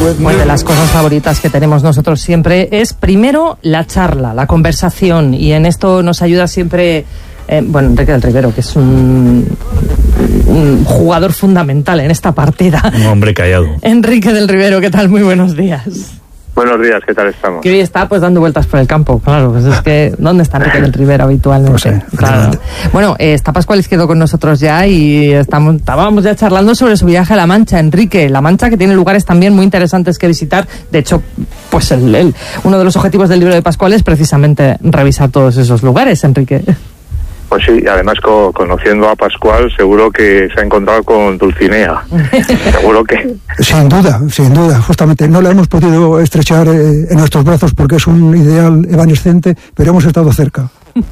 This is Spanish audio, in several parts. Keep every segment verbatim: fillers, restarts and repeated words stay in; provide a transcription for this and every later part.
Pues de las cosas favoritas que tenemos nosotros siempre es primero la charla, la conversación, y en esto nos ayuda siempre eh, bueno, Enrique del Rivero, que es un, un jugador fundamental en esta partida. Un hombre callado. Enrique del Rivero, ¿qué tal? Muy buenos días. Buenos días, ¿qué tal estamos? Que hoy está pues dando vueltas por el campo, claro, pues es que ¿dónde está Enrique del Rivero habitualmente? Pues sí, claro. Bueno, eh, está Pascual Izquierdo con nosotros ya y estamos, estábamos ya charlando sobre su viaje a La Mancha, Enrique. La Mancha, que tiene lugares también muy interesantes que visitar. De hecho, pues el, el, uno de los objetivos del libro de Pascual es precisamente revisar todos esos lugares, Enrique. Pues sí, además co conociendo a Pascual, seguro que se ha encontrado con Dulcinea. Seguro que... Sin duda, sin duda. Justamente no la hemos podido estrechar eh, en nuestros brazos porque es un ideal evanescente, pero hemos estado cerca.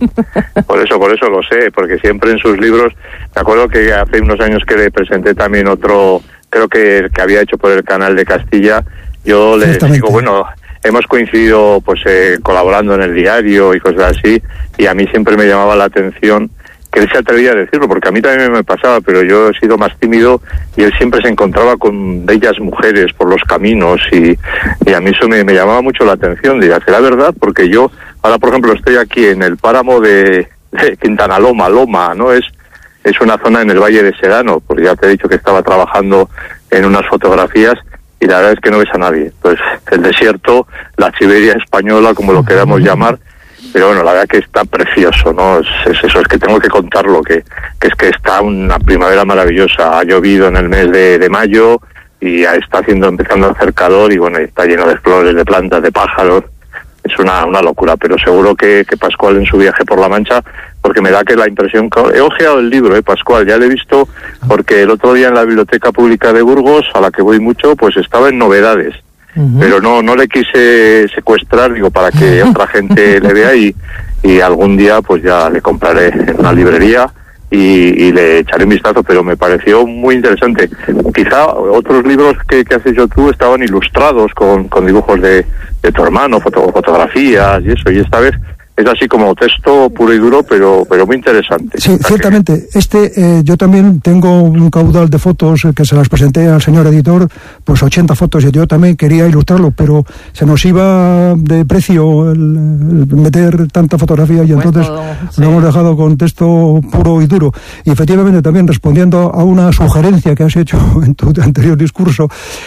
Por eso, por eso lo sé, porque siempre en sus libros, me acuerdo que hace unos años que le presenté también otro, creo que el que había hecho por el Canal de Castilla, yo le digo, bueno... Hemos coincidido pues eh, colaborando en el diario y cosas así, y a mí siempre me llamaba la atención que él se atrevía a decirlo, porque a mí también me pasaba, pero yo he sido más tímido y él siempre se encontraba con bellas mujeres por los caminos y, y a mí eso me, me llamaba mucho la atención. Diga, ¿será verdad? Porque yo ahora, por ejemplo, estoy aquí en el páramo de, de Quintana Loma, Loma, ¿no? Es, es una zona en el Valle de Sedano, porque ya te he dicho que estaba trabajando en unas fotografías y la verdad es que no ves a nadie. Pues el desierto, la Siberia española, como lo queramos llamar, pero bueno, la verdad que está precioso, ¿no? Es, es eso, es que tengo que contarlo, que, que es que está una primavera maravillosa. Ha llovido en el mes de, de mayo y está haciendo, empezando a hacer calor y bueno, está lleno de flores, de plantas, de pájaros. Es una, una locura, pero seguro que, que Pascual en su viaje por La Mancha, porque me da que la impresión... He ojeado el libro, eh, Pascual, ya lo he visto, porque el otro día en la Biblioteca Pública de Burgos, a la que voy mucho, pues estaba en novedades. Uh-huh. Pero no no le quise secuestrar, digo, para que otra gente le vea y, y algún día pues ya le compraré en una librería y, y le echaré un vistazo, pero me pareció muy interesante. Quizá otros libros que, que has hecho tú estaban ilustrados con, con dibujos de, de tu hermano, foto, fotografías y eso, y esta vez es así como texto puro y duro, pero pero muy interesante. Sí, ciertamente. Este, eh, yo también tengo un caudal de fotos que se las presenté al señor editor, pues ochenta fotos, y yo también quería ilustrarlo, pero se nos iba de precio el, el meter tanta fotografía y entonces pues todo, sí. Lo hemos dejado con texto puro y duro. Y efectivamente también respondiendo a una sugerencia que has hecho en tu anterior discurso,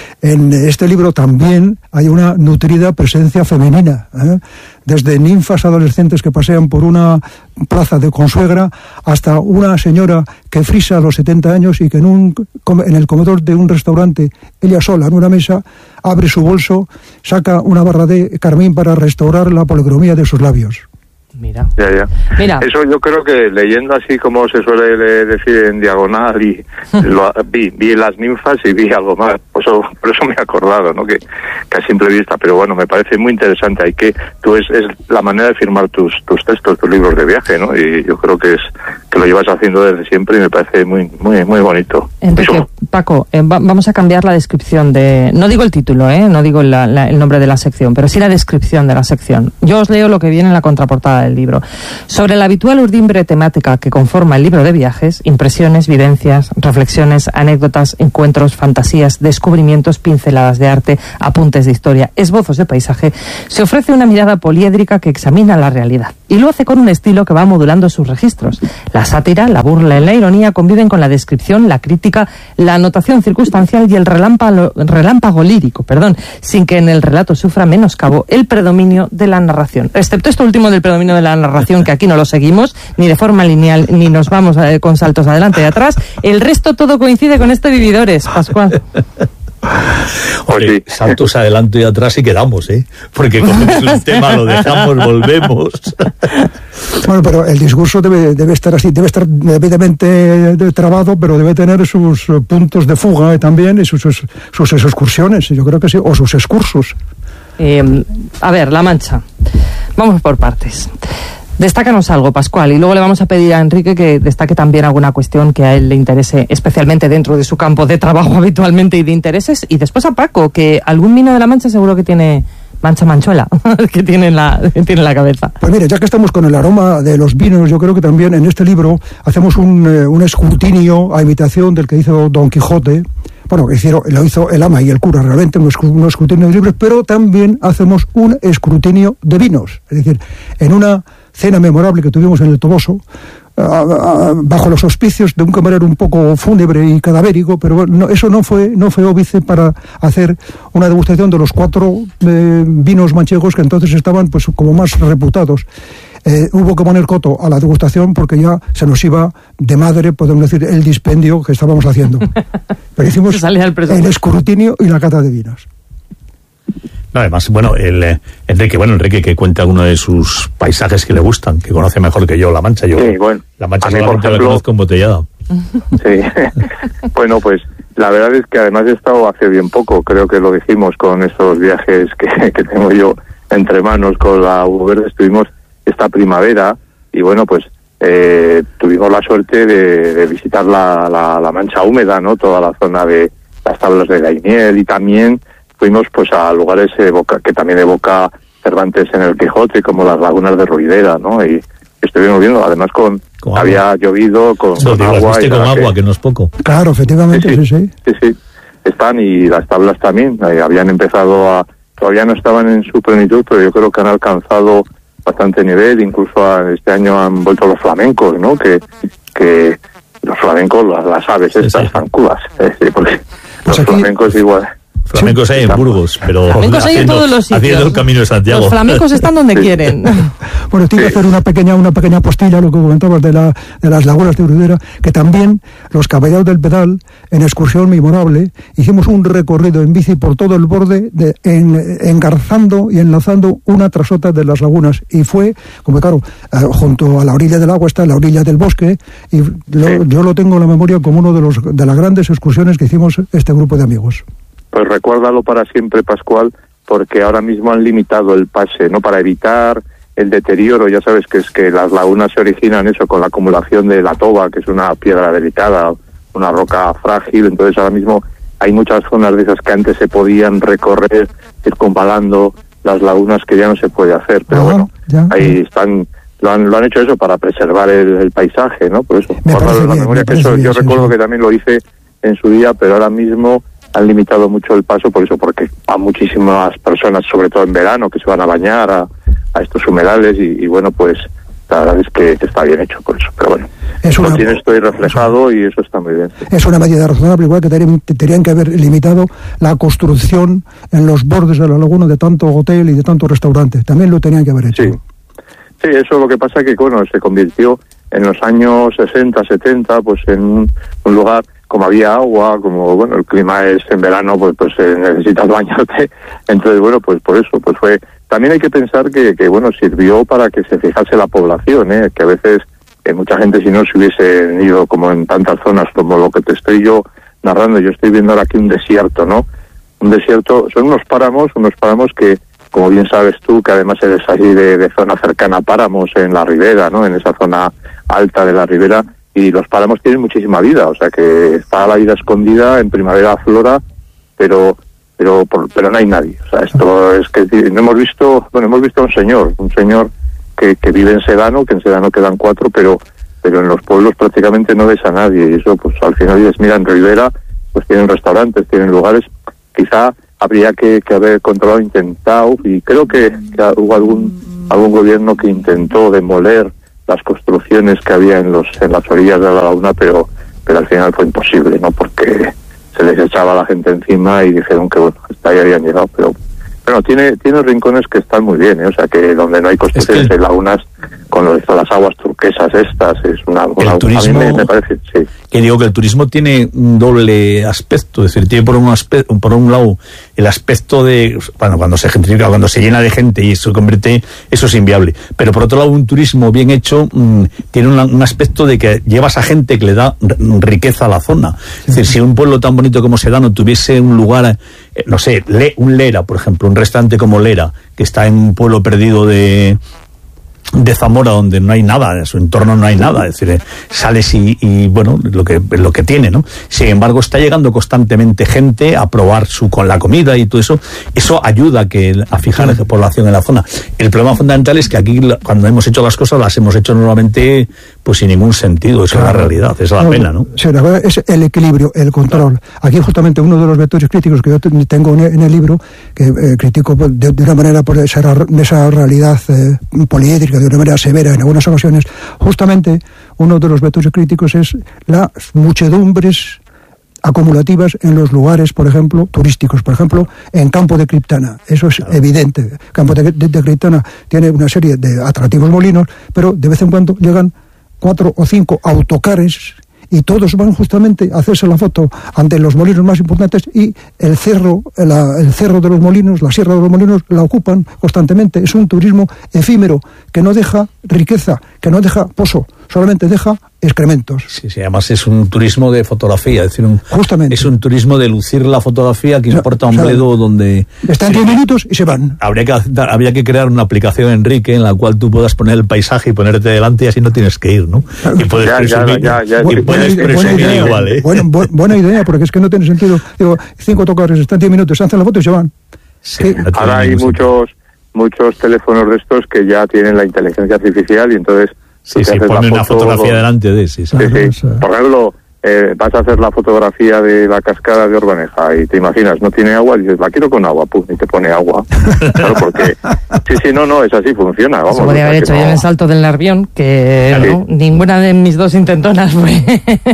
en este libro también hay una nutrida presencia femenina, ¿eh? Desde ninfas adolescentes que pasean por una plaza de consuegra hasta una señora que frisa a los setenta años y que en, un, en el comedor de un restaurante, ella sola en una mesa, abre su bolso, saca una barra de carmín para restaurar la policromía de sus labios. Mira. Ya, ya. Mira. Eso yo creo que leyendo así como se suele decir en diagonal y lo, vi, vi las ninfas y vi algo más, por eso, por eso me he acordado, ¿no? Que, que a simple vista, pero bueno, me parece muy interesante. Hay que, tú es, es la manera de firmar tus, tus textos, tus libros de viaje, ¿no? Y yo creo que es que lo llevas haciendo desde siempre y me parece muy, muy, muy bonito. Enrique, eso. Paco, eh, va, vamos a cambiar la descripción de, no digo el título, eh, no digo la, la, el nombre de la sección, pero sí la descripción de la sección. Yo os leo lo que viene en la contraportada del libro. Sobre la habitual urdimbre temática que conforma el libro de viajes, impresiones, vivencias, reflexiones, anécdotas, encuentros, fantasías, descubrimientos, pinceladas de arte, apuntes de historia, esbozos de paisaje, se ofrece una mirada poliédrica que examina la realidad y lo hace con un estilo que va modulando sus registros. La sátira, la burla y la ironía conviven con la descripción, la crítica, la anotación circunstancial y el relámpago, relámpago lírico, perdón, sin que en el relato sufra menoscabo el predominio de la narración, excepto esto último del predominio de la narración, que aquí no lo seguimos, ni de forma lineal, ni nos vamos eh, con saltos adelante y atrás. El resto todo coincide con este Vividores, Pascual. Oye, saltos adelante y atrás y quedamos, ¿eh? Porque como es un tema, lo dejamos, volvemos. Bueno, pero el discurso debe, debe estar así, debe estar debidamente trabado, pero debe tener sus puntos de fuga también y sus, sus, sus excursiones, yo creo que sí, o sus excursos. Eh, a ver, La Mancha. Vamos por partes. Destácanos algo, Pascual, y luego le vamos a pedir a Enrique que destaque también alguna cuestión que a él le interese, especialmente dentro de su campo de trabajo habitualmente y de intereses, y después a Paco, que algún vino de La Mancha seguro que tiene mancha manchuela, que tiene en la, que tiene en la cabeza. Pues mire, ya que estamos con el aroma de los vinos, yo creo que también en este libro hacemos un, un escrutinio a imitación del que hizo Don Quijote, bueno, hicieron, lo hizo el ama y el cura realmente, un escrutinio de libros, pero también hacemos un escrutinio de vinos. Es decir, en una cena memorable que tuvimos en el Toboso, bajo los auspicios de un camarero un poco fúnebre y cadavérico, pero no, eso no fue no fue óbice para hacer una degustación de los cuatro eh, vinos manchegos que entonces estaban pues como más reputados. Eh, hubo que poner coto a la degustación porque ya se nos iba de madre, podemos decir, el dispendio que estábamos haciendo. Pero hicimos el escrutinio y la cata de vinos. No, además, bueno, el eh, Enrique, bueno, Enrique que cuenta uno de sus paisajes que le gustan, que conoce mejor que yo La Mancha. Yo sí, bueno, La Mancha mí, solamente ejemplo, la conozco embotellada. Sí, bueno, pues la verdad es que además he estado hace bien poco, creo que lo dijimos con esos viajes que, que tengo yo entre manos con la Hugo Verde, estuvimos esta primavera y bueno, pues eh, tuvimos la suerte de, de visitar la, la, la Mancha húmeda, ¿no? Toda la zona de las tablas de Daimiel y también fuimos pues a lugares evoca, que también evoca Cervantes en el Quijote, como las lagunas de Ruidera, ¿no? Y estuvimos viendo, además con, con había agua. llovido con, no, con agua. Y con agua, que, que no es poco. Claro, efectivamente, sí, sí. Sí, sí, sí. Están, y las tablas también, eh, habían empezado a, todavía no estaban en su plenitud, pero yo creo que han alcanzado bastante nivel, incluso a, este año han vuelto los flamencos, ¿no? Que, que los flamencos, las, las aves sí, estas, sí. zancudas, eh, sí, porque pues los aquí, flamencos igual... Flamencos hay en Burgos, pero flamencos hay en todos los sitios. Haciendo el Camino de Santiago. Los flamencos están donde quieren. Bueno, tengo que hacer una pequeña una pequeña postilla, lo que comentabas de, la, de las lagunas de Ruidera, que también los caballeros del Pedal, en excursión memorable, hicimos un recorrido en bici por todo el borde, de, en, engarzando y enlazando una tras otra de las lagunas. Y fue, como claro, eh, junto a la orilla del agua está la orilla del bosque, y lo, yo lo tengo en la memoria como uno de, los, de las grandes excursiones que hicimos este grupo de amigos. Pues recuérdalo para siempre, Pascual, porque ahora mismo han limitado el pase, ¿no? Para evitar el deterioro. Ya sabes que es que las lagunas se originan eso con la acumulación de la toba, que es una piedra delicada, una roca frágil. Entonces ahora mismo hay muchas zonas de esas que antes se podían recorrer circunvalando las lagunas que ya no se puede hacer. Pero ah, bueno, ya, ahí ya. están... Lo han, lo han hecho eso para preservar el, el paisaje, ¿no? Por eso, me por la memoria que eso, bien, yo sí, recuerdo sí. que también lo hice en su día, pero ahora mismo han limitado mucho el paso por eso, porque a muchísimas personas, sobre todo en verano, que se van a bañar a, a estos humedales y, y bueno, pues la verdad es que está bien hecho por eso, pero bueno, es una, lo tienes esto ahí reflejado y eso está muy bien. Es una medida razonable, igual que tenían, tenían que haber limitado la construcción en los bordes de la laguna de tanto hotel y de tanto restaurante, también lo tenían que haber hecho. Sí, sí, eso lo que pasa que, bueno, se convirtió en los años sesenta, setenta, pues en un, un lugar... como había agua, como bueno, el clima es en verano, pues pues eh, necesitas bañarte, entonces bueno, pues por eso, pues fue, también hay que pensar que, que bueno, sirvió para que se fijase la población, eh, que a veces eh, mucha gente si no se hubiese ido como en tantas zonas como lo que te estoy yo narrando, yo estoy viendo ahora aquí un desierto, ¿no? Un desierto, son unos páramos, unos páramos que, como bien sabes tú, que además eres allí de, de zona cercana a páramos en la ribera, ¿no? En esa zona alta de la ribera, y los páramos tienen muchísima vida, o sea que está la vida escondida, en primavera flora, pero pero por, pero no hay nadie, o sea, esto es que no hemos visto, bueno, hemos visto a un señor, un señor que, que vive en Sedano, que en Sedano quedan cuatro, pero pero en los pueblos prácticamente no ves a nadie, y eso pues al final dices, mira, en Ribera pues tienen restaurantes, tienen lugares, quizá habría que, que haber controlado, intentado, y creo que, que hubo algún algún gobierno que intentó demoler las construcciones que había en los en las orillas de la laguna, pero pero al final fue imposible, ¿no? Porque se les echaba a la gente encima y dijeron que bueno, hasta ahí habían llegado, pero bueno, tiene tiene rincones que están muy bien, ¿eh? O sea que donde no hay construcciones, es que hay lagunas con lo de las aguas turquesas estas, es una, una turismo, a mí me, me parece, sí. Que digo que el turismo tiene un doble aspecto, es decir, tiene por un aspecto, por un lado el aspecto de, bueno, cuando se gentrifica, cuando se llena de gente y se convierte, eso es inviable, pero por otro lado un turismo bien hecho mmm, tiene una, un aspecto de que llevas a gente que le da riqueza a la zona, es decir, si un pueblo tan bonito como Sedano tuviese un lugar, eh, no sé, Le, un Lera, por ejemplo, un restaurante como Lera, que está en un pueblo perdido de de Zamora, donde no hay nada, en su entorno no hay nada, es decir, sales y, y bueno, lo que lo que tiene, ¿no? Sin embargo, está llegando constantemente gente a probar su con la comida y todo eso, eso ayuda a que a fijar la población en la zona. El problema fundamental es que aquí, cuando hemos hecho las cosas, las hemos hecho normalmente pues sin ningún sentido. Eso claro. Es la realidad, esa es la no, pena, ¿no? Sí, la verdad es el equilibrio, el control. Claro. Aquí justamente uno de los vectores críticos que yo tengo en el libro, que eh, critico de, de una manera por esa, esa realidad eh, poliédrica, de una manera severa en algunas ocasiones, justamente uno de los vectores críticos es las muchedumbres acumulativas en los lugares, por ejemplo, turísticos. Por ejemplo, en Campo de Criptana, eso es claro. evidente. Campo de, de, de Criptana tiene una serie de atractivos molinos, pero de vez en cuando llegan cuatro o cinco autocares y todos van justamente a hacerse la foto ante los molinos más importantes, y el cerro, la, el cerro de los molinos, la sierra de los molinos, la ocupan constantemente. Es un turismo efímero que no deja riqueza, que no deja pozo, solamente deja excrementos. Sí, sí, además es un turismo de fotografía, es decir, un, justamente. Es un turismo de lucir la fotografía que o sea, importa un bledo, o sea, donde... Están diez minutos y se van. Habría que, habría que crear una aplicación, Enrique, en la cual tú puedas poner el paisaje y ponerte delante, y así no tienes que ir, ¿no? Y puedes ya, presumir, ya, ya, ya, y puedes buena, presumir buena idea, igual, ¿eh? Buena, bu buena idea, porque es que no tiene sentido. Digo, cinco autocares, están diez minutos, se hacen la foto y se van. Sí, no ahora hay muchos, muchos teléfonos de estos que ya tienen la inteligencia artificial y entonces... Sí, sí, pone una fotografía con... delante de sí, sí. Sí, sí. sí. Por ejemplo, eh, vas a hacer la fotografía de la cascada de Orbaneja y te imaginas, no tiene agua, y dices, la quiero con agua, pum, y te pone agua. Claro, porque... Sí, sí, no, no, es así, funciona. Vamos, se podría haber hecho no... yo en el salto del Nervión, que sí. ¿no? ninguna de mis dos intentonas fue...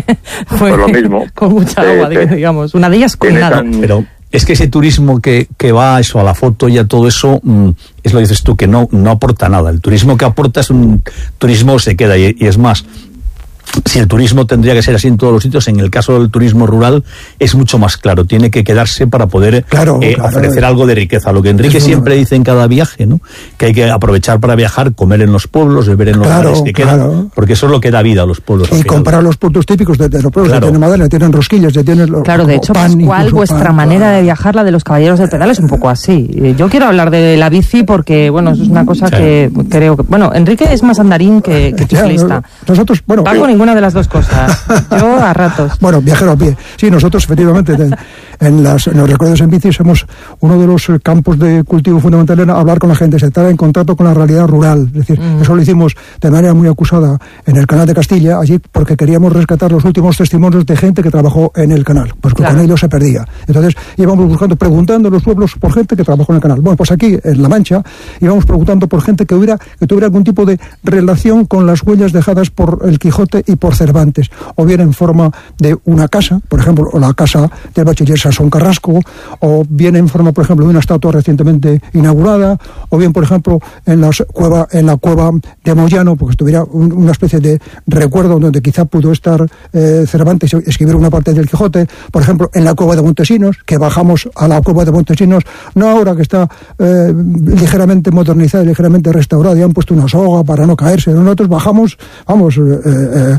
fue pues lo mismo. Con mucha agua, sí, sí. digamos. Una de ellas con nada. Tan... Pero... Es que ese turismo que, que va a eso, a la foto y a todo eso, mmm, es lo que dices tú, que no, no aporta nada. El turismo que aporta es un turismo que se queda, y, y es más, si el turismo tendría que ser así en todos los sitios, en el caso del turismo rural es mucho más claro, tiene que quedarse para poder claro, eh, claro, ofrecer algo de riqueza, lo que Enrique es siempre una... dice en cada viaje, ¿no? Que hay que aprovechar para viajar, comer en los pueblos, beber en los claro, lugares que claro. quedan, porque eso es lo que da vida a los pueblos. Y comprar los productos típicos de, de los pueblos, claro. tienen madera, tienen rosquillas, tienen los, claro, de hecho, pan, Pascual, vuestra pan, manera claro. de viajar, la de los caballeros del pedal, es un poco así. Yo quiero hablar de la bici porque, bueno, eso es una cosa claro. que creo que... Bueno, Enrique es más andarín que, que ciclista. Nosotros, bueno... Va con ninguna de las dos cosas. Yo a ratos. Bueno, viajero a pie. Sí, nosotros efectivamente en, en, las, en los recorridos en bici somos uno de los campos de cultivo fundamental en hablar con la gente, estar en contacto con la realidad rural. Es decir, mm. eso lo hicimos de manera muy acusada en el canal de Castilla, allí porque queríamos rescatar los últimos testimonios de gente que trabajó en el canal, pues claro. con ellos se perdía. Entonces íbamos buscando, preguntando en los pueblos por gente que trabajó en el canal. Bueno, pues aquí en La Mancha íbamos preguntando por gente que hubiera que tuviera algún tipo de relación con las huellas dejadas por el Quijote y por Cervantes, o bien en forma de una casa, por ejemplo, la casa del bachiller Sansón Carrasco, o bien en forma, por ejemplo, de una estatua recientemente inaugurada, o bien, por ejemplo, en, las cueva, en la cueva de Moyano, porque tuviera un, una especie de recuerdo donde quizá pudo estar eh, Cervantes y escribir una parte del Quijote, por ejemplo, en la cueva de Montesinos, que bajamos a la cueva de Montesinos, no ahora que está eh, ligeramente modernizada, ligeramente restaurada, y han puesto una soga para no caerse. Nosotros bajamos, vamos, eh, eh,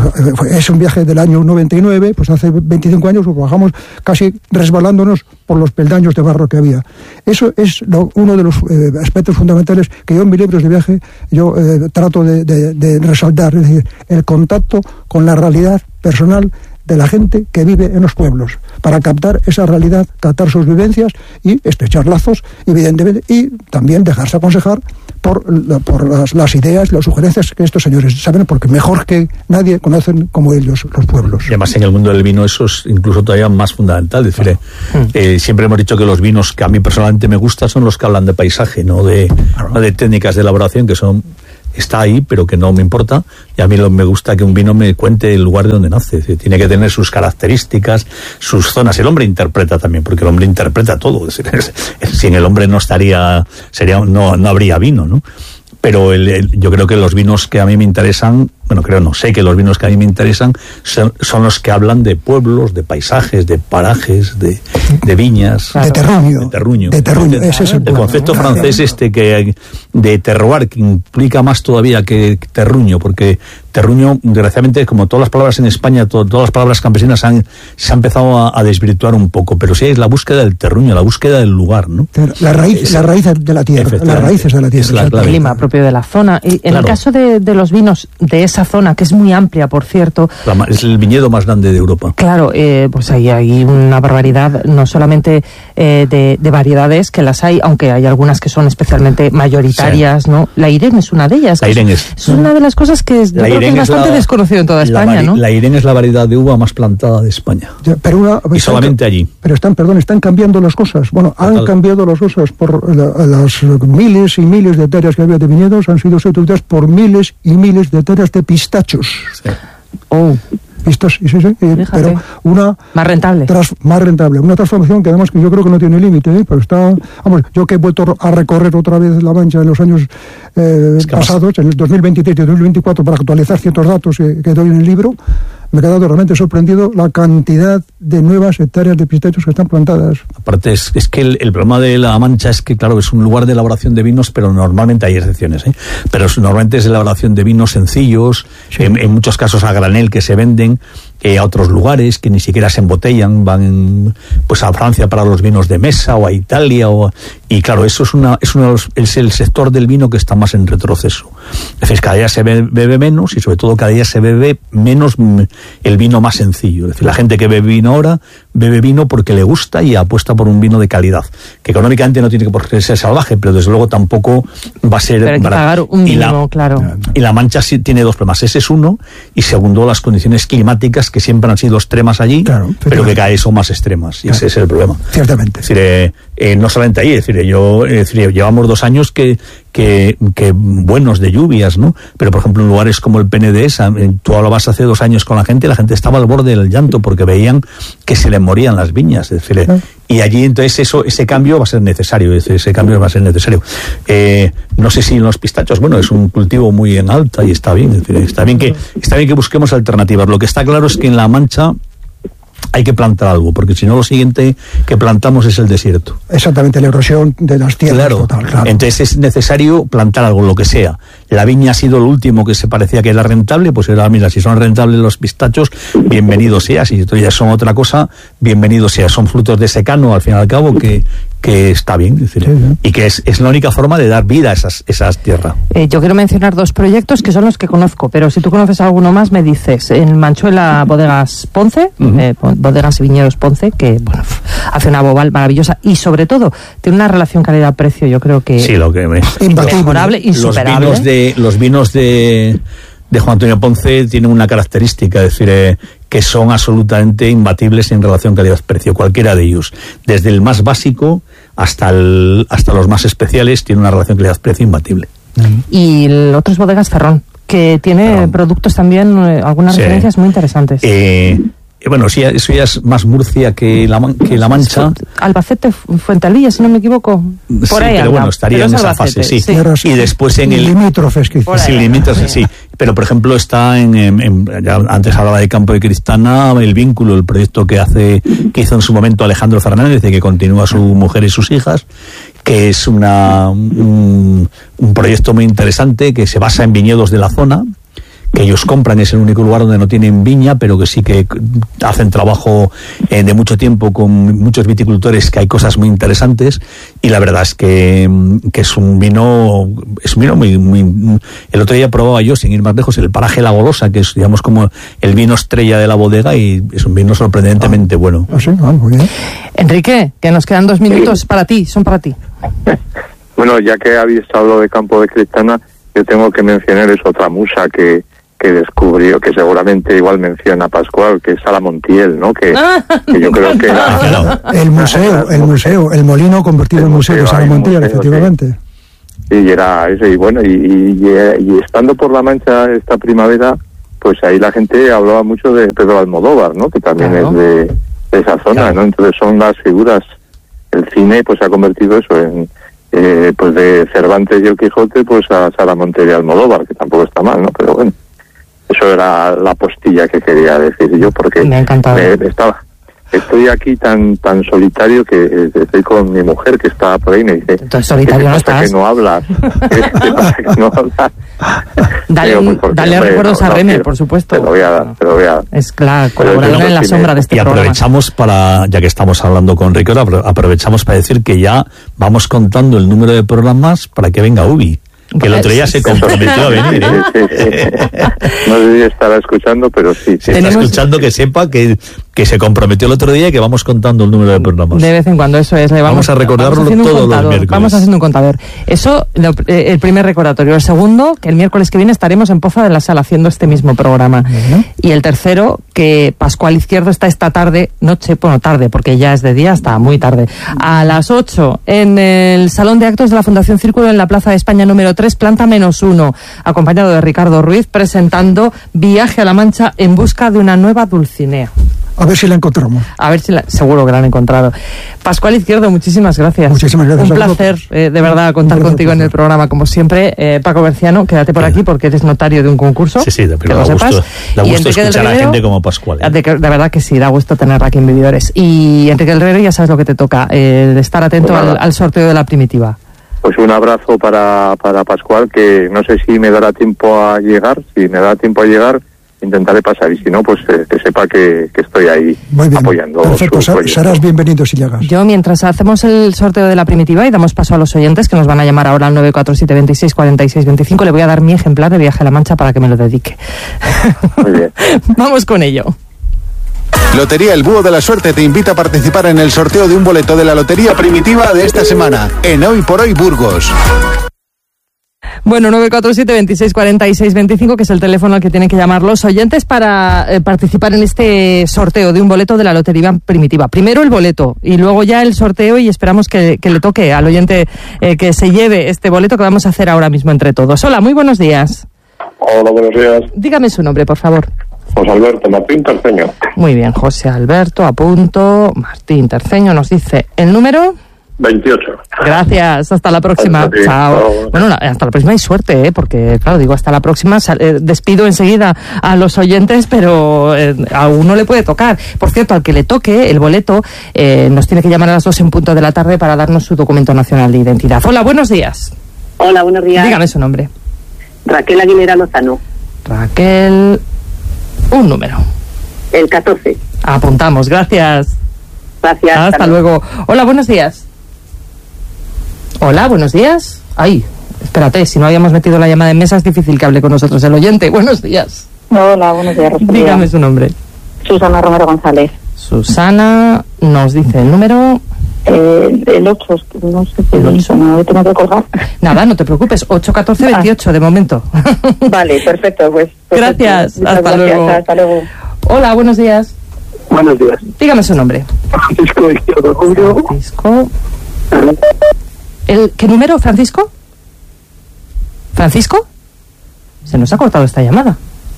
es un viaje del año noventa y nueve, pues hace veinticinco años pues bajamos casi resbalándonos por los peldaños de barro que había. Eso es lo, uno de los eh, aspectos fundamentales que yo en mis libros de viaje yo eh, trato de, de, de resaltar, es decir, el contacto con la realidad personal de la gente que vive en los pueblos, para captar esa realidad, captar sus vivencias y estrechar lazos, evidentemente, y también dejarse aconsejar por, por las, las ideas, las sugerencias que estos señores saben, porque mejor que nadie conocen como ellos los pueblos. Y además en el mundo del vino eso es incluso todavía más fundamental. Es decir, ah. eh, siempre hemos dicho que los vinos que a mí personalmente me gustan son los que hablan de paisaje, no de, ah. no de técnicas de elaboración, que son... está ahí, pero que no me importa, y a mí lo, me gusta que un vino me cuente el lugar de donde nace. Es decir, tiene que tener sus características, sus zonas. El hombre interpreta también, porque el hombre interpreta todo. Es decir, sin el hombre no estaría, sería, no, no habría vino, ¿no? Pero el, el, yo creo que los vinos que a mí me interesan, bueno, creo, no sé, que los vinos que a mí me interesan son, son los que hablan de pueblos, de paisajes, de parajes, de, de viñas. Claro. De terruño. De terruño. De terruño. De, ese es el, el concepto claro. francés este que de terroir, que implica más todavía que terruño, porque terruño, desgraciadamente, como todas las palabras en España, to, todas las palabras campesinas han, se han empezado a, a desvirtuar un poco, pero sí es la búsqueda del terruño, la búsqueda del lugar, ¿no? La raíz, es, la raíz de la tierra, las raíces de la tierra. El clima propio de la zona. Y en claro. el caso de, de los vinos de esa esa zona, que es muy amplia, por cierto. La, es el viñedo más grande de Europa. Claro, eh, pues ahí hay una barbaridad, no solamente eh, de, de variedades, que las hay, aunque hay algunas que son especialmente mayoritarias, sí. ¿no? La Irene es una de ellas. La Irene es, es una de las cosas que es, yo creo que es bastante es la, desconocido en toda España, la, ¿no? La Irene es la variedad de uva más plantada de España. Ya, pero una, y solamente allí. Pero están, perdón, están cambiando las cosas. Bueno, han Total. cambiado las cosas por la, las miles y miles de hectáreas que había de viñedos, han sido sustituidas por miles y miles de hectáreas de pistachos. Sí. Oh. Pistas, sí, sí, sí, pero una más rentable. Tras, más rentable, una transformación que además que yo creo que no tiene límite, ¿eh? Pero está, vamos, yo que he vuelto a recorrer otra vez La Mancha en los años eh, es que pasados, más... en el dos mil veintitrés y dos mil veinticuatro, para actualizar ciertos datos que, que doy en el libro, me he quedado realmente sorprendido la cantidad de nuevas hectáreas de pistachos que están plantadas. Aparte, es, es que el, el problema de La Mancha es que, claro, es un lugar de elaboración de vinos, pero normalmente hay excepciones, ¿eh? Pero es, normalmente es elaboración de vinos sencillos, sí. en, en muchos casos a granel, que se venden eh, a otros lugares, que ni siquiera se embotellan, van en, pues a Francia para los vinos de mesa, o a Italia, o a, y claro, eso es, una, es, uno de los, es el sector del vino que está más en retroceso. Es decir, cada día se bebe, bebe menos, y sobre todo cada día se bebe menos el vino más sencillo. Es decir, la gente que bebe vino ahora, bebe vino porque le gusta y apuesta por un vino de calidad, que económicamente no tiene que ser salvaje, pero desde luego tampoco va a ser pero hay que pagar un y mínimo, la, claro. Y La Mancha sí tiene dos problemas. Ese es uno, y segundo, las condiciones climáticas que siempre han sido extremas allí, claro, pero que cada vez son más extremas, y claro. ese es el problema. Ciertamente. Es decir, eh, eh, no solamente ahí, es decir, yo, es decir, llevamos dos años que Que, que buenos de lluvias, ¿no? Pero, por ejemplo, en lugares como el Pene de Esa, tú hablabas hace dos años con la gente, la gente estaba al borde del llanto porque veían que se les morían las viñas, es decir, ¿sí? Y allí entonces eso, ese cambio va a ser necesario, es decir, ese cambio va a ser necesario. Eh, no sé si en los pistachos, bueno, es un cultivo muy en alta y está bien, es decir, está bien que, está bien que busquemos alternativas. Lo que está claro es que en La Mancha hay que plantar algo, porque si no lo siguiente que plantamos es el desierto. Exactamente, la erosión de las tierras. Claro, total, claro. Entonces es necesario plantar algo, lo que sea. La viña ha sido lo último que se parecía que era rentable, pues era, mira, si son rentables los pistachos, bienvenido sea. Si ya son otra cosa, bienvenido sea. Son frutos de secano, al fin y al cabo, que, que está bien, es decir, sí, sí. Y que es, es la única forma de dar vida a esas, esas tierras. Eh, yo quiero mencionar dos proyectos que son los que conozco, pero si tú conoces alguno más, me dices. En Manchuela, Bodegas Ponce, uh-huh. eh, Bodegas y Viñedos Ponce, que bueno, hace una bobal maravillosa y sobre todo tiene una relación calidad-precio, yo creo que sí, lo que me... inmejorable, insuperable. Los vinos de, los vinos de, de Juan Antonio Ponce tienen una característica, es decir, eh, que son absolutamente imbatibles en relación calidad-precio, cualquiera de ellos, desde el más básico hasta el, hasta los más especiales, tiene una relación calidad-precio imbatible. Y el otro es Bodegas Ferrón, que tiene Ferrón. productos también, eh, algunas sí. referencias muy interesantes. Eh, Bueno, sí, eso ya es más Murcia que La, que la Mancha. Albacete, Fuentalilla, si no me equivoco. Por sí, ahí pero anda. bueno, estaría pero en esa Albacete, fase, sí. sí. Y después en el... Limítrofes, quizás. Sí, limítrofes, sí. Pero, por ejemplo, está en... en, en ya antes hablaba de Campo de Cristana, el vínculo, el proyecto que hace que hizo en su momento Alejandro Fernández, de que continúa su mujer y sus hijas, que es una un, un proyecto muy interesante que se basa en viñedos de la zona, que ellos compran, es el único lugar donde no tienen viña, pero que sí que hacen trabajo eh, de mucho tiempo con muchos viticultores, que hay cosas muy interesantes, y la verdad es que, que es un vino, es un vino muy, muy... El otro día probaba yo, sin ir más lejos, el Paraje La Golosa, que es, digamos, como el vino estrella de la bodega, y es un vino sorprendentemente ah, bueno. Ah, sí, ah, muy bien. Enrique, que nos quedan dos minutos sí. para ti, son para ti. Bueno, ya que habéis hablado de Campo de Cristana, yo tengo que mencionar es otra musa que que descubrió, que seguramente igual menciona Pascual, que es Sala Montiel, ¿no? Que, que yo creo que era... El museo, el museo, el molino convertido en museo de Sala Montiel, efectivamente. Sí, y era ese, y bueno, y, y, y estando por La Mancha esta primavera, pues ahí la gente hablaba mucho de Pedro Almodóvar, ¿no? Que también claro. es de, de esa zona, claro. ¿no? Entonces son las figuras, el cine pues se ha convertido eso en... Eh, pues de Cervantes y el Quijote, pues a Sala Montiel y Almodóvar, que tampoco está mal, ¿no? Pero bueno. Eso era la postilla que quería decir yo, porque me ha encantado. Me, estaba, estoy aquí tan tan solitario que estoy con mi mujer que está por ahí y me dice, entonces solitario no estás, que no hablas, ¿qué pasa que no hablas? Dale, un, pues dale hombre, recuerdos no, a René, no, por supuesto. Te lo voy a dar, te lo voy a dar. Es claro, colaboradora en la sombra de este y programa. Y aprovechamos para, ya que estamos hablando con Ricardo, aprovechamos para decir que ya vamos contando el número de programas para que venga Ubi. Que el otro día se comprometió a venir, ¿eh? Sí, sí, sí. No sé si estará escuchando, pero sí. Si está escuchando, que sepa que, que se comprometió el otro día y que vamos contando el número de programas. De vez en cuando, eso es. Le vamos, vamos a recordarlo vamos todos los miércoles. Vamos haciendo un contador. Eso, lo, eh, el primer recordatorio. El segundo, que el miércoles que viene estaremos en Poza de la Sala haciendo este mismo programa. Uh-huh. Y el tercero, que Pascual Izquierdo está esta tarde, noche, bueno, tarde, porque ya es de día, hasta muy tarde, a las ocho, en el Salón de Actos de la Fundación Círculo en la Plaza de España número tres, planta menos uno, acompañado de Ricardo Ruiz, presentando Viaje a la Mancha en busca de una nueva Dulcinea. A ver si la encontramos. A ver si la, seguro que la han encontrado. Pascual Izquierdo, muchísimas gracias. Muchísimas gracias. Un placer, eh, de verdad, contar gracias, contigo en el programa, como siempre. Eh, Paco Berciano, quédate por aquí porque eres notario de un concurso. Sí, sí, de, que lo sepas. Gusto, da gusto escuchar a la gente como Pascual. ¿eh? De, de verdad que sí, da gusto tenerla aquí en Vividores. Y Enrique del Rivero, ya sabes lo que te toca, eh, estar atento al, al sorteo de la primitiva. Pues un abrazo para, para Pascual, que no sé si me dará tiempo a llegar. Si me da tiempo a llegar, intentaré pasar, y si no, pues eh, que sepa que, que estoy ahí apoyando. Perfecto, serás bienvenido si llegas. Yo, mientras hacemos el sorteo de la primitiva y damos paso a los oyentes que nos van a llamar ahora al nueve cuatro siete, veintiséis, cuarenta y seis, veinticinco, le voy a dar mi ejemplar de Viaje a la Mancha para que me lo dedique. Muy bien. Vamos con ello. Lotería El Búho de la Suerte te invita a participar en el sorteo de un boleto de la Lotería Primitiva de esta semana, en Hoy por Hoy Burgos. Bueno, nueve cuatro siete, veintiséis, cuarenta y seis, veinticinco, que es el teléfono al que tienen que llamar los oyentes para eh, participar en este sorteo de un boleto de la Lotería Primitiva. Primero el boleto y luego ya el sorteo, y esperamos que, que le toque al oyente eh, que se lleve este boleto que vamos a hacer ahora mismo entre todos. Hola, muy buenos días. Hola, buenos días. Dígame su nombre, por favor. José Alberto Martín Terceño. Muy bien, José Alberto, apunto. Martín Terceño nos dice el número... veintiocho. Gracias, hasta la próxima. Hasta Chao. Chao. Bueno, hasta la próxima y suerte, ¿eh? Porque, claro, digo, hasta la próxima, eh, despido enseguida a los oyentes, pero eh, a uno le puede tocar. Por cierto, al que le toque el boleto, eh, nos tiene que llamar a las dos en punto de la tarde para darnos su documento nacional de identidad. Hola, buenos días. Hola, buenos días. Dígame su nombre. Raquel Aguilera Lozano. Raquel, un número. El catorce. Apuntamos, gracias. Gracias. Hasta, hasta luego. luego. Hola, buenos días. Hola, buenos días. Ay, espérate, si no habíamos metido la llamada en mesa es difícil que hable con nosotros el oyente. Buenos días. Hola, buenos días, Rosalía. Dígame su nombre. Susana Romero González. Susana nos dice el número... Eh, el ocho, no sé si el ocho, no tengo que colgar. Nada, no te preocupes, ocho, catorce, veintiocho ah. de momento. Vale, perfecto, pues. Perfecto. Gracias, hasta gracias, luego. Hasta luego. Hola, buenos días. Buenos días. Dígame su nombre. Francisco Izquierdo Rubio. Francisco. ¿El, ¿Qué número, Francisco? ¿Francisco? Se nos ha cortado esta llamada.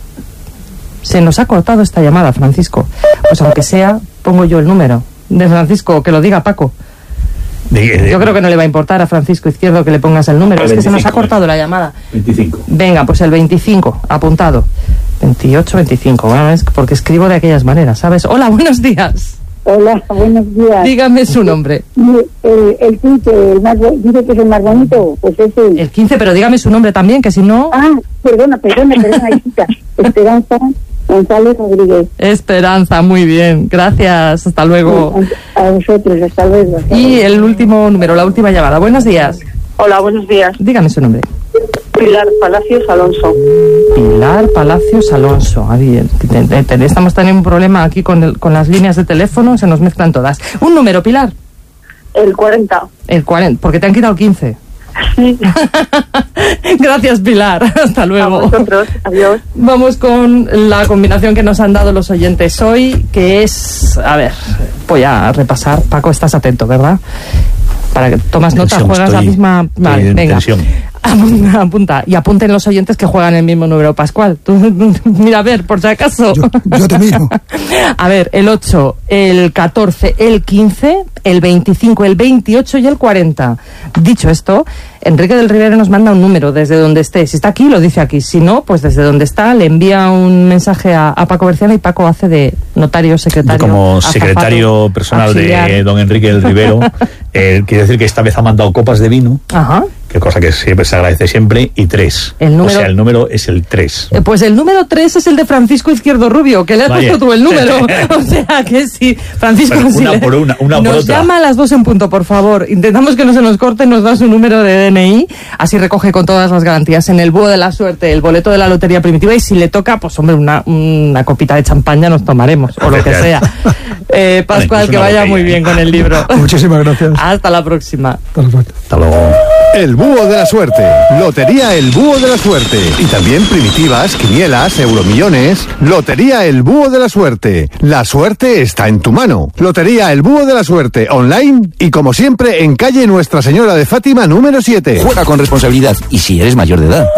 Se nos ha cortado esta llamada, Francisco. Pues aunque sea, pongo yo el número de Francisco, que lo diga Paco. De, de, yo creo que no le va a importar a Francisco Izquierdo que le pongas el número. El es veinticinco, que se nos ha cortado la llamada. veinticinco. Venga, pues el veinticinco, apuntado. veintiocho, veinticinco, bueno, es porque escribo de aquellas maneras, ¿sabes? Hola, buenos días. Hola, buenos días. Dígame su nombre. El, el quince, el más, dice que es el más bonito, pues ese. El quince, pero dígame su nombre también, que si no... Ah, perdona, perdona, perdona, chica. Esperanza González Rodríguez. Esperanza, muy bien, gracias, hasta luego. A, a vosotros, hasta luego. Hasta y luego. el último número, la última llamada. Buenos días. Hola, buenos días. Dígame su nombre. Pilar Palacios Alonso. Pilar Palacios Alonso. Ah, bien. Estamos teniendo un problema aquí con, el, con las líneas de teléfono, se nos mezclan todas. Un número, Pilar. El cuarenta. El cuarenta, porque te han quitado el quince. Sí. Gracias, Pilar. Hasta luego. A vosotros. Adiós. Vamos con la combinación que nos han dado los oyentes hoy, que es... A ver, voy a repasar. Paco, estás atento, ¿verdad? Para que tomas nota, juegas estoy, la misma... Vale, venga. Apunta, y apunten los oyentes que juegan el mismo número, Pascual. Tú, mira, a ver, por si acaso. Yo, yo te miro. A ver, el ocho, el catorce, el quince, el veinticinco, el veintiocho y el cuarenta. Dicho esto, Enrique del Rivero nos manda un número desde donde esté. Si está aquí, lo dice aquí. Si no, pues desde donde está, le envía un mensaje a, a Paco Berciano y Paco hace de notario, secretario. Yo como azafato, secretario personal auxiliar de don Enrique del Rivero, eh, quiere decir que esta vez ha mandado copas de vino. Ajá. Qué cosa que siempre se agradece siempre, y tres. El número, o sea, el número es el tres. Eh, pues el número tres es el de Francisco Izquierdo Rubio, que le has Vaya. puesto tú el número. O sea, que sí. Francisco, bueno, una sí por una, una nos por otra. llama a las dos en punto, por favor. Intentamos que no se nos corte, nos da su número de N I, así recoge con todas las garantías en el búho de la suerte el boleto de la lotería primitiva, y si le toca, pues hombre, una, una copita de champaña nos tomaremos, o lo que sea. Eh, Pascual, que vaya muy bien con el libro. Muchísimas gracias. Hasta la próxima. Hasta luego. El Búho de la Suerte. Lotería El Búho de la Suerte. Y también primitivas, quinielas, euromillones. Lotería El Búho de la Suerte. La suerte está en tu mano. Lotería El Búho de la Suerte. Online y como siempre en calle Nuestra Señora de Fátima número siete. Juega con responsabilidad y si eres mayor de edad.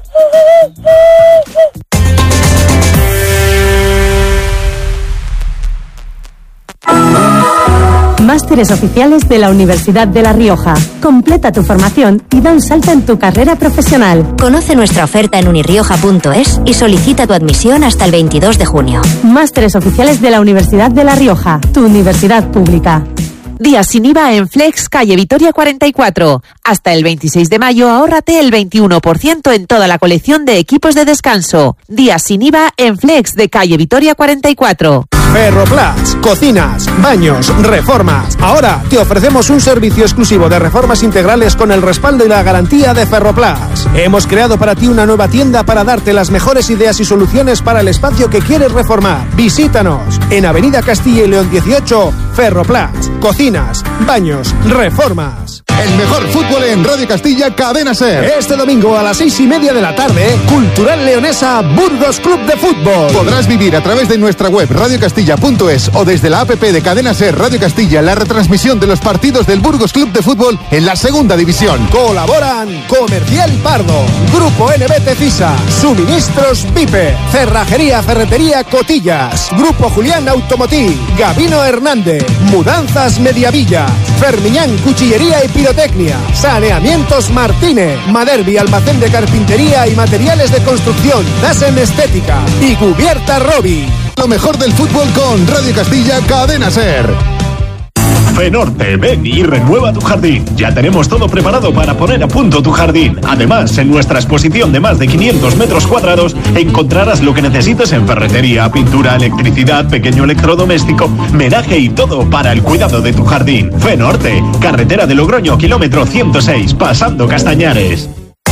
Másteres oficiales de la Universidad de La Rioja. Completa tu formación y da un salto en tu carrera profesional. Conoce nuestra oferta en unirioja punto es y solicita tu admisión hasta el veintidós de junio. Másteres oficiales de la Universidad de La Rioja, tu universidad pública. Días sin I V A en Flex, calle Vitoria cuarenta y cuatro. Hasta el veintiséis de mayo ahórrate el veintiuno por ciento en toda la colección de equipos de descanso. Días sin I V A en Flex de calle Vitoria cuarenta y cuatro. Ferroplas, cocinas, baños, reformas. Ahora te ofrecemos un servicio exclusivo de reformas integrales con el respaldo y la garantía de Ferroplas. Hemos creado para ti una nueva tienda para darte las mejores ideas y soluciones para el espacio que quieres reformar. Visítanos en Avenida Castilla y León dieciocho, Ferroplas, cocinas, baños, reformas. El mejor fútbol en Radio Castilla, Cadena Ser. Este domingo a las seis y media de la tarde, Cultural Leonesa Burgos Club de Fútbol. Podrás vivir a través de nuestra web radio castilla punto es o desde la app de Cadena Ser Radio Castilla la retransmisión de los partidos del Burgos Club de Fútbol en la segunda división. Colaboran Comercial Pardo, Grupo N B T FISA, Suministros Pipe, Cerrajería Ferretería Cotillas, Grupo Julián Automotiv, Gabino Hernández, Mudanzas Mediavilla, Fermiñán Cuchillería y Pirotecnia, Saneamientos Martínez, Maderbi Almacén de Carpintería y Materiales de Construcción, Dasen Estética y Cubierta Robi. Lo mejor del fútbol con Radio Castilla, Cadena Ser. Fenorte, ven y renueva tu jardín. Ya tenemos todo preparado para poner a punto tu jardín. Además, en nuestra exposición de más de quinientos metros cuadrados encontrarás lo que necesites en ferretería, pintura, electricidad, pequeño electrodoméstico, menaje y todo para el cuidado de tu jardín. Fenorte, carretera de Logroño, kilómetro ciento seis, pasando Castañares.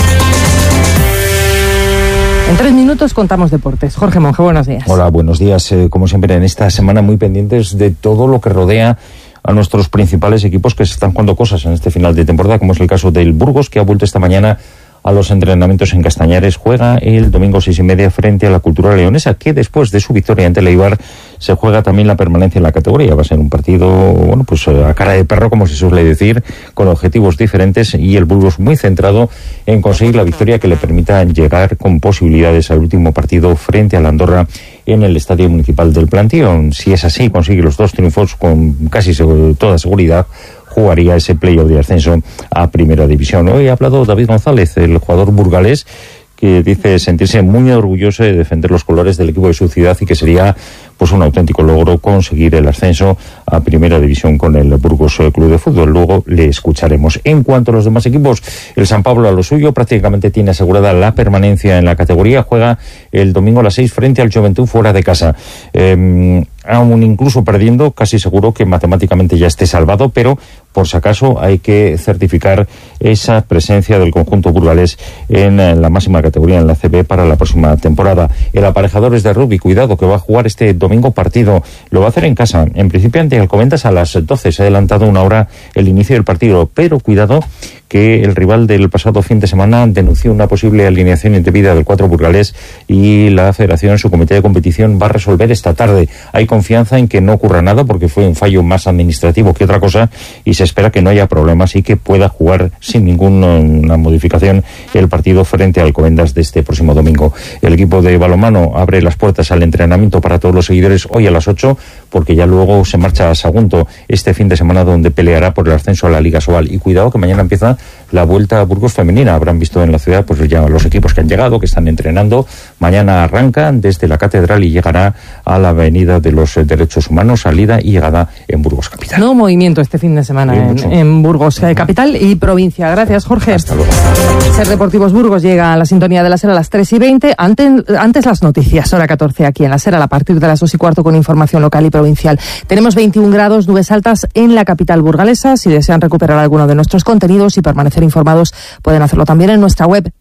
En tres minutos contamos deportes. Jorge Monge, buenos días. Hola, buenos días. Eh, como siempre, en esta semana muy pendientes de todo lo que rodea a nuestros principales equipos que se están jugando cosas en este final de temporada, como es el caso del Burgos, que ha vuelto esta mañana a los entrenamientos en Castañares. Juega el domingo seis y media frente a la Cultural Leonesa, que después de su victoria ante el Eibar se juega también la permanencia en la categoría. Va a ser un partido, bueno, pues a cara de perro, como se suele decir, con objetivos diferentes, y el Burgos muy centrado en conseguir la victoria que le permita llegar con posibilidades al último partido frente a la Andorra en el Estadio Municipal del Plantío. Si es así, consigue los dos triunfos con casi seguro, toda seguridad, jugaría ese playoff de ascenso a Primera División. Hoy ha hablado David González, el jugador burgalés, que dice sentirse muy orgulloso de defender los colores del equipo de su ciudad y que sería pues un auténtico logro conseguir el ascenso a Primera División con el Burgos Club de Fútbol. Luego le escucharemos. En cuanto a los demás equipos, el San Pablo a lo suyo prácticamente tiene asegurada la permanencia en la categoría. Juega el domingo a las seis frente al Juventud fuera de casa. Eh, aún incluso perdiendo, casi seguro que matemáticamente ya esté salvado, pero por si acaso hay que certificar esa presencia del conjunto burgalés en la máxima categoría, en la C B, para la próxima temporada. El aparejador es de rugby, cuidado, que va a jugar este domingo partido. Lo va a hacer en casa, en principio ante Alcobendas a las doce. Se ha adelantado una hora el inicio del partido, pero cuidado que el rival del pasado fin de semana denunció una posible alineación indebida del cuadro burgalés y la Federación, su comité de competición, va a resolver esta tarde. Hay confianza en que no ocurra nada porque fue un fallo más administrativo que otra cosa y se espera que no haya problemas y que pueda jugar sin ninguna modificación el partido frente a Alcobendas de este próximo domingo. El equipo de balonmano abre las puertas al entrenamiento para todos los seguidores hoy a las ocho, porque ya luego se marcha a Sagunto este fin de semana, donde peleará por el ascenso a la Liga Sobal. Y cuidado que mañana empieza la Vuelta a Burgos femenina. Habrán visto en la ciudad pues ya los equipos que han llegado, que están entrenando. Mañana arrancan desde la Catedral y llegará a la Avenida de los Derechos Humanos, salida y llegada en Burgos Capital. Nuevo movimiento este fin de semana en, en Burgos uh-huh. Capital y provincia. Gracias, Jorge. Hasta luego. Ser Deportivos Burgos llega a la sintonía de la SER a las tres y veinte. Antes, antes las noticias, hora catorce aquí en la SER, a partir de las dos y cuarto con información local y provincial. Tenemos veintiún grados, nubes altas en la capital burgalesa. Si desean recuperar alguno de nuestros contenidos y permanecer informados pueden hacerlo también en nuestra web